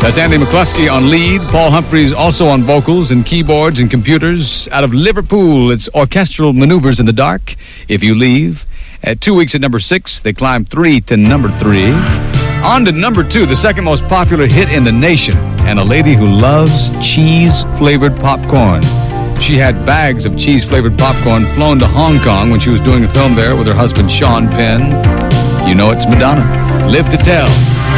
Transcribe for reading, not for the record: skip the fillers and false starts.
That's Andy McCluskey on lead. Paul Humphreys also on vocals and keyboards and computers. Out of Liverpool, it's Orchestral Maneuvers in the Dark, If You Leave. At 2 weeks at number 6, they climbed 3 to number 3. On to number 2, the second most popular hit in the nation, and a lady who loves cheese-flavored popcorn. She had bags of cheese-flavored popcorn flown to Hong Kong when she was doing a film there with her husband, Sean Penn. You know it's Madonna. Live to Tell.